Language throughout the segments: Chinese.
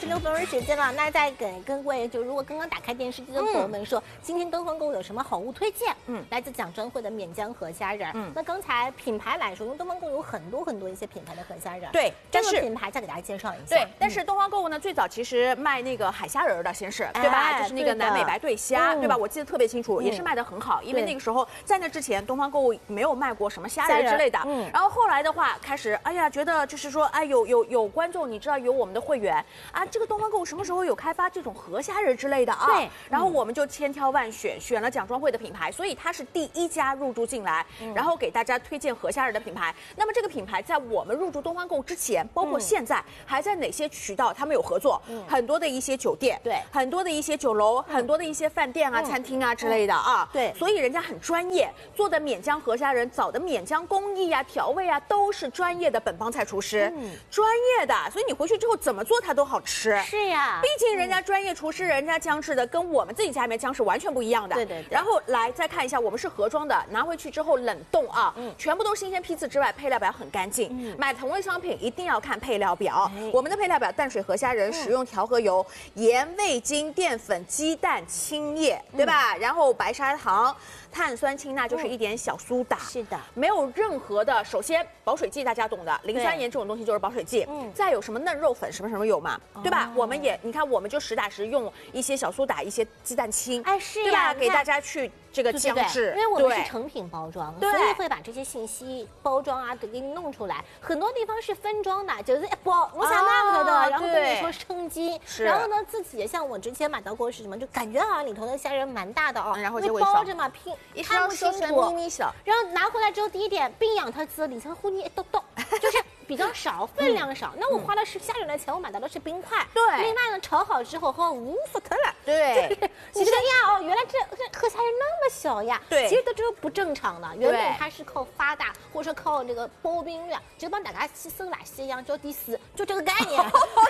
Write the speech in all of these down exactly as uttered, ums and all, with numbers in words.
十六分钟时间了，那再给各位就如果刚刚打开电视机的朋友们说，嗯、今天东方购物有什么好物推荐？嗯，来自蒋专惠的免浆河虾仁。嗯，那刚才品牌来说，因为东方购物有很多很多一些品牌的河虾仁。 对， 这个品牌再给大家介绍一下。 对，但是东方购物呢，最早其实卖那个海虾仁的，先是对吧？就是那个南美白对虾，对吧？我记得特别清楚，也是卖的很好，因为那个时候在那之前，东方购物没有卖过什么虾仁之类的。嗯，然后后来的话，开始哎呀，觉得就是说，哎，有有有观众，你知道有我们的会员啊，这个东方购物什么时候有开发这种河虾仁之类的啊？对。然后我们就千挑万选，选了蒋专惠的品牌，所以它是第一家入驻进来，然后给大家推荐河虾仁的品牌。那么这个品牌在我们入驻东方购物之前，包括现在还在哪些渠道他们有合作？很多的一些酒店，对，很多的一些酒楼，很多的一些饭店啊、餐厅啊之类的啊。对，所以人家很专业，做的免浆河虾仁，找的免浆工艺啊、调味啊，都是专业的本帮菜厨师，专业的，所以你回去之后怎么做它都好吃。是呀，毕竟人家专业厨师，人家姜制的跟我们自己家里面姜是完全不一样的。对对。然后来再看一下，我们是盒装的，拿回去之后冷冻啊，全部都新鲜批次之外，配料表很干净。买同类商品一定要看配料表，我们的配料表：淡水河虾仁使用调和油、盐、味精、淀粉、鸡蛋、青叶，对吧？然后白砂糖。碳酸氢钠就是一点小苏打，是的，没有任何的。首先，保水剂大家懂的，磷酸盐这种东西就是保水剂。嗯，再有什么嫩肉粉什么什么有嘛，对吧？我们也，你看，我们就实打实用一些小苏打，一些鸡蛋清，哎，是对吧？给大家去这个姜制，因为我们是成品包装，所以会把这些信息、包装啊都给你弄出来。很多地方是分装的，就是一包我想那个的，然后跟你说称斤，然后呢自己像我之前买到过是什么，就感觉好像里头的虾仁蛮大的哦，然后就包着嘛拼。看不清楚，咪咪小，然后拿回来之后，第一点，冰养它滋里层糊泥一豆豆，就是比较少，分量少。那我花的是虾仁的钱，我买到的是冰块。对。另外呢，炒好之后，和无福特了。对。你说呀，哦，原来这这河虾仁那么小呀。对。其实它这个不正常的，原本它是靠发大，或者说靠这个包冰的，就帮大家吸收垃圾一样，叫第四，就这个概念。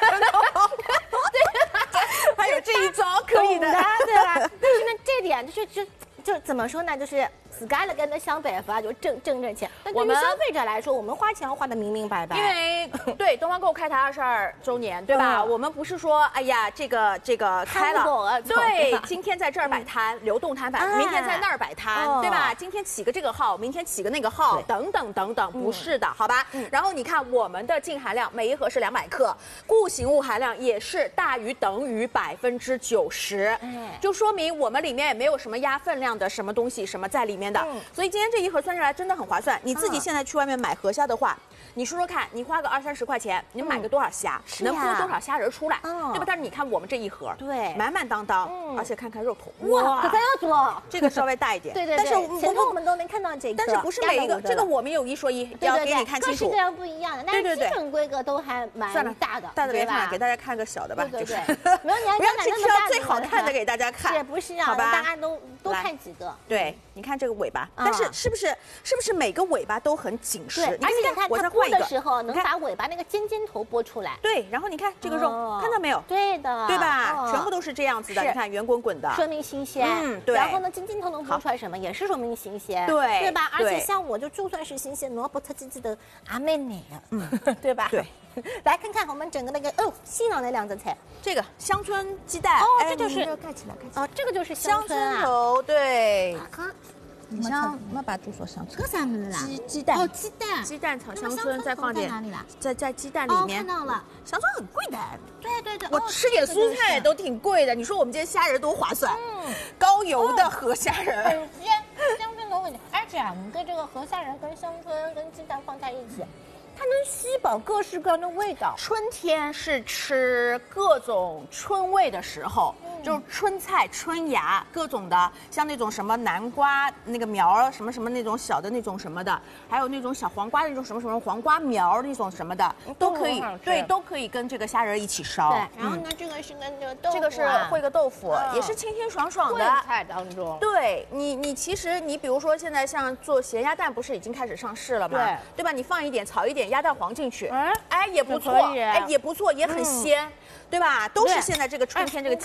对。 还有这一招可以的， 对吧？但是呢，这点就是就。就怎么说呢？就是自家了跟他想办法，就挣挣挣钱。但对于消费者来说，我们花钱要花的明明白白。 因为对东方购物开台二十二周年，对吧？我们不是说哎呀这个这个开了，对，今天在这儿摆摊，流动摊摆，明天在那儿摆摊，对吧？今天起个这个号，明天起个那个号，等等等等，不是的，好吧？然后你看我们的净含量，每一盒是两百克，固形物含量也是大于等于百分之九十，就说明我们里面也没有什么压分量的什么东西什么在里面的，嗯、所以今天这一盒算下来真的很划算。你自己现在去外面买河虾的话，嗯、你说说看，你花个二三十块钱，你买个多少虾，嗯、能孵多少虾仁出来，嗯、对吧？但是你看我们这一盒，对，满满当当，嗯、而且看看肉头， 哇，可咱要多， 这个稍微大一点， 对对对，但是前头我们都能看到这个， 但是不是每一个，这个我们有一说一，要给你看清楚， 各式各样不一样的，但是基本规格都还蛮大的， 大的别看了，给大家看个小的吧， 对对对， 没有你不要去挑最好看的给大家看， 是不是啊？好吧，大家都多看几个， 对。你看这个尾巴，但是是不是是不是每个尾巴都很紧实？ 而且你看它剥的时候能把尾巴那个尖尖头剥出来。 对，然后你看这个肉，看到没有？ 对的， 对吧？全部都是这样子的，你看圆滚滚的， 说明新鲜。嗯，对。然后呢，尖尖头能剥出来什么，也是说明新鲜。对，对吧？而且像我就就算是新鲜，萝卜它自己的阿妹奶，嗯，对吧？ 对。 来看看我们整个那个哦，新郎的两个菜， 这个乡村鸡蛋哦，这就是盖起来，盖起来哦，这个就是乡村头，对。 你像我们把猪说乡村，这啥么子啦？鸡鸡蛋哦，鸡蛋， 鸡蛋炒乡村，再放点哪里啦？ 在在鸡蛋里面。 看到了， 乡村很贵的。 对对对， 我吃点蔬菜都挺贵的。你说我们这些虾仁多划算？嗯，高油的河虾仁， 很鲜，乡村的味道。而且啊，你跟这个河虾仁跟乡村跟鸡蛋放在一起。它能吸饱各式各样的味道。 春天是吃各种春味的时候，嗯、就是春菜、春芽各种的，像那种什么南瓜那个苗什么什么那种小的那种什么的，还有那种小黄瓜那种什么什么黄瓜苗那种什么的，都可以，对，都可以跟这个虾仁一起烧。 对，然后呢，嗯、这个是跟这个豆腐、啊， 这个是烩个豆腐，嗯、也是清清爽爽的菜当中。 对你，你其实你比如说现在像做咸鸭蛋，不是已经开始上市了吗？对，对吧？你放一点炒一点。鸭蛋黄进去，哎，也不错，哎，也不错，也很鲜，对吧？都是现在这个春天这个季节，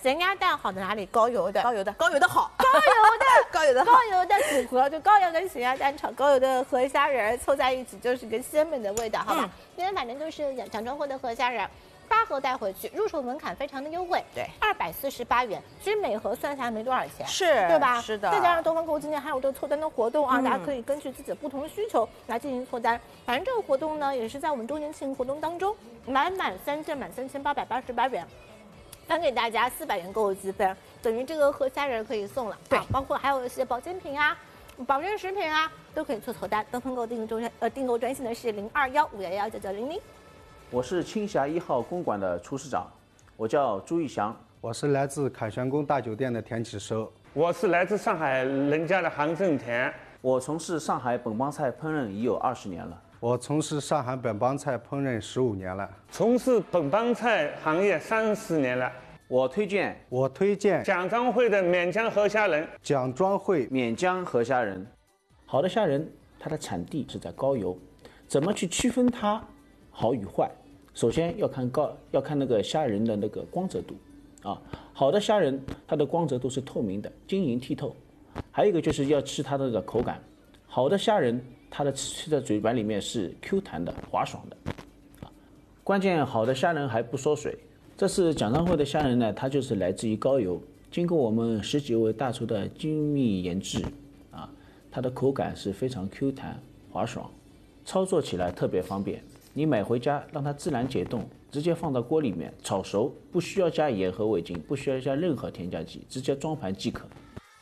咸鸭蛋好在哪里？高油的， 高油的，高油的好， 高油的， 高油的， 高油的组合，就高油的咸鸭蛋炒高油的河虾仁凑在一起，就是个鲜美的味道，好吧？嗯、今天反正就是蒋庄会的河虾仁。八盒带回去，入手门槛非常的优惠， 对， 二百四十八元，其实每盒算下来没多少钱， 是， 对吧？ 是的。 再加上东方购物今天还有这个凑单的活动啊，嗯、大家可以根据自己的不同需求来进行凑单。反正这个活动呢，也是在我们周年庆活动当中，买满三件满三千八百八十八元，返给大家四百元购物积分，等于这个河虾仁可以送了。 对、 啊，包括还有一些保健品啊、保健食品啊，都可以凑凑单。东方购订购呃订购专线的是零二幺五幺幺九九零零。 我是青霞一号公馆的厨师长，我叫朱义祥。 我是来自凯旋宫大酒店的田启寿。 我是来自上海人家的杭正田。 我从事上海本帮菜烹饪已有二十年了。 我从事上海本帮菜烹饪十五年了。 从事本帮菜行业三十年了。 我推荐我推荐蒋庄会的免江河虾仁。 蒋庄会免江河虾仁，好的虾仁，它的产地是在高邮，怎么去区分它好与坏？首先要看高，要看那个虾仁的那个光泽度，啊，好的虾仁它的光泽度是透明的、晶莹剔透。还有一个就是要吃它的那个口感，好的虾仁它的吃在嘴巴里面是 Q 弹的、滑爽的，啊，关键好的虾仁还不缩水。这次蒋庄会的虾仁呢，它就是来自于高邮，经过我们十几位大厨的精密研制，啊，它的口感是非常 Q 弹、滑爽，操作起来特别方便。你买回家让它自然解冻，直接放到锅里面炒熟，不需要加盐和味精，不需要加任何添加剂，直接装盘即可。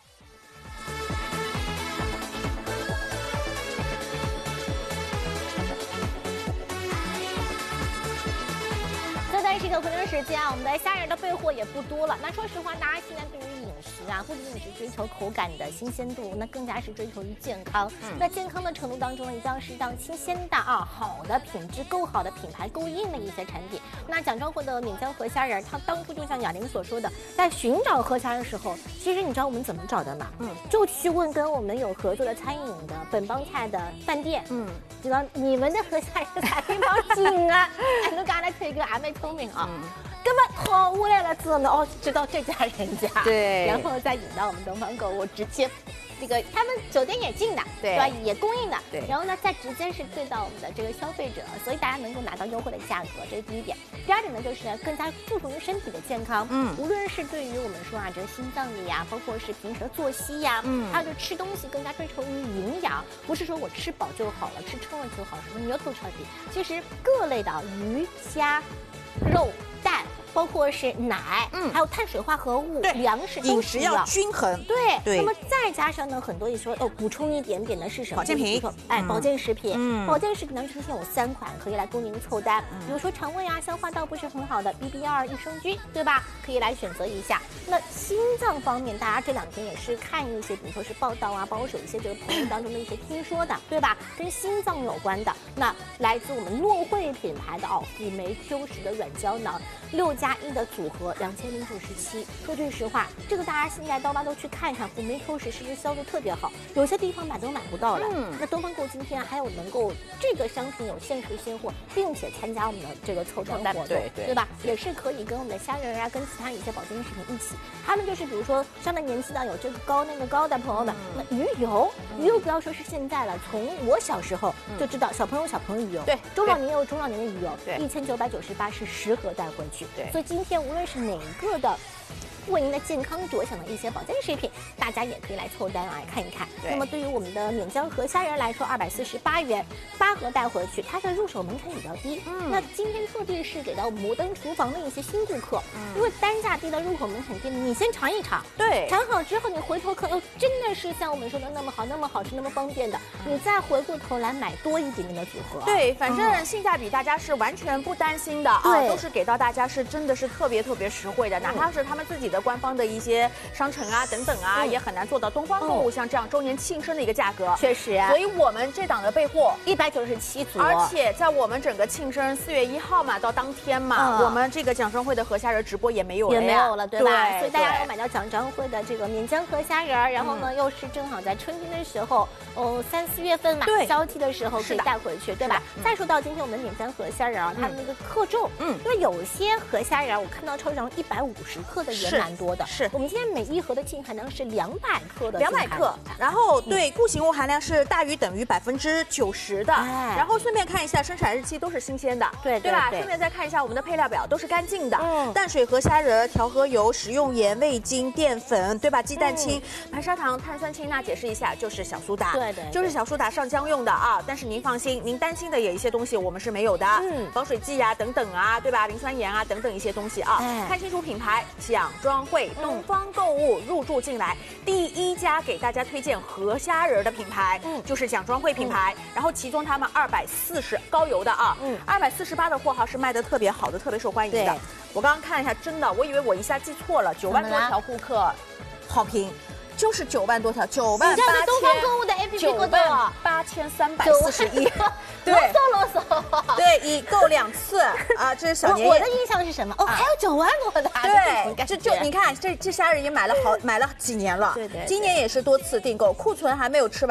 这个回程时间啊，我们的虾仁的备货也不多了。那说实话，大家现在对于饮食啊，不仅仅是追求口感的新鲜度，那更加是追求于健康。嗯、那健康的程度当中呢，一定要适当新鲜的啊，好的品质够好的、品牌够硬的一些产品。那蒋庄会的免江河虾仁，它当初就像雅玲所说的，在寻找河虾的时候，其实你知道我们怎么找的吗？嗯，就去问跟我们有合作的餐饮的本帮菜的饭店，嗯，知道你们的河虾仁啥地方精啊？哎，侬刚才推个还没聪明啊。嗯，根本套下来了之后呢，哦，知道这家人家， 对， 然后再引到我们东方购物，直接，这个他们酒店也进的，对吧？也供应的，对。然后呢，再直接是对到我们的这个消费者，所以大家能够拿到优惠的价格，这是第一点。第二点呢，就是更加注重于身体的健康，嗯，无论是对于我们说啊，这个心脏的呀，包括是平时的作息呀，嗯，还有就吃东西更加追求于营养，不是说我吃饱就好了，吃撑了就好，什么牛头彻底。其实各类的鱼虾。肉、蛋，包括是奶，嗯，还有碳水化合物、粮食都饮食要均衡。 对对。那么再加上呢，很多也说哦，补充一点点的是什么？ 保健品。 哎，保健食品。嗯。保健食品当中现有三款可以来供您凑单，比如说肠胃啊、消化道不是很好的 B B 二益生菌，对吧？可以来选择一下。那心脏方面，大家这两天也是看一些，比如说是报道啊，包括有一些这个朋友当中的一些听说的，对吧？跟心脏有关的，那来自我们诺惠品牌的哦，辅酶 Q 十的软胶囊，六加一的组合，两千零九十七。说句实话，这个大家现在刀疤都去看一看，辅酶 Q 十是不是销售特别好？有些地方买都买不到了。嗯。那东方购今天还有能够这个商品有限时现货，并且参加我们的这个凑单活动，对对，对吧？也是可以跟我们的虾仁啊，跟其他一些保健食品一起。他们就是比如说上了年纪的有这个高那个高的朋友们，嗯、那鱼油，鱼油不要说是现在了，从我小时候就知道，小朋友小朋友鱼油，对，中老年有中老年的鱼油，对，一千九百九十八是十盒带回去，对，所以今天无论是哪一个的。为您的健康着想的一些保健食品，大家也可以来凑单来看一看。那么对于我们的免江河虾仁来说，二百四十八元，八盒带回去，它的入手门槛比较低。嗯，那今天特地是给到摩登厨房的一些新顾客，嗯，因为单价低的入口门槛低，你先尝一尝，对，尝好之后你回头客又真的是像我们说的那么好、那么好吃、那么方便的，你再回过头来买多一点点的组合。 对，反正性价比大家是完全不担心的啊，都是给到大家是真的是特别特别实惠的，哪怕是他们自己的官方的一些商城啊等等啊，嗯、也很难做到东方购物像这样周年庆生的一个价格。 确实、啊， 所以我们这档的备货一百九十七组， 而且在我们整个庆生四月一号嘛到当天嘛，嗯、我们这个蒋庄会的河虾仁直播也没有了， 也没有了，对吧？对，所以大家要买到蒋庄会的这个免江河虾仁，然后呢、嗯、又是正好在春天的时候，哦三四月份嘛，对，交替的时候可以带回去，对吧？嗯、再说到今天我们的免江河虾仁啊，它的那个克重，嗯，因为有些河虾仁我看到超市上一百五十克的原蛮多的。 是， 我们今天每一盒的净含量是两百克的， 两百克。然后对，固形物含量是大于等于百分之九十的。然后顺便看一下生产日期都是新鲜的， 对对吧？顺便再看一下我们的配料表都是干净的。嗯，淡水和虾仁、调和油、食用盐、味精、淀粉，对吧？鸡蛋清、白砂糖、碳酸氢钠，解释一下就是小苏打， 对对， 就是小苏打上浆用的啊。但是您放心，您担心的有一些东西我们是没有的，嗯，防水剂呀等等啊，对吧？磷酸盐啊等等一些东西啊。看清楚品牌，奖庄会、东方购物入驻进来，第一家给大家推荐河虾仁的品牌，嗯，就是奖庄会品牌。然后其中他们二百四十高邮的啊，嗯，二百四十八的货号是卖的特别好的，特别受欢迎的。我刚刚看了一下，真的，我以为我一下记错了，九万多条顾客好评。就是九万多条，九万八千，你这样的东方购物的 A P P 多少？ 八千三百四十一， 对，啰嗦啰嗦。 对，已购两次啊，这是小年夜。 我的印象是什么？哦，还有九万多的。 对，这就你看，这这虾仁也买了好买了几年了，对对，今年也是多次订购，库存还没有吃完。